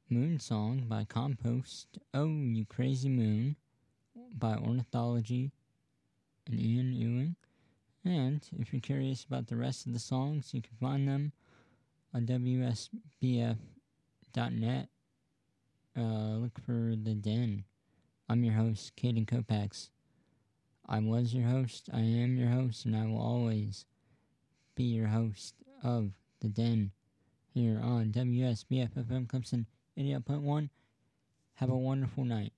Moon Song by Compost, Oh You Crazy Moon by Ornithology and Ian Ewing. And if you're curious about the rest of the songs, you can find them on WSBF.net. Look for The Den. I'm your host, Caden Kopax. I was your host, I am your host, and I will always be your host of The Den here on WSBF FM Clemson 88.1. Have a wonderful night.